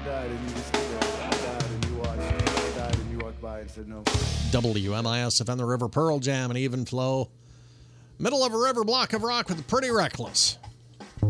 died and you just stood there. I died and you watched. I died and you walked by and said no. WMISFM, the River, Pearl Jam, and Even Flow. Middle of a river block of rock with Pretty Reckless.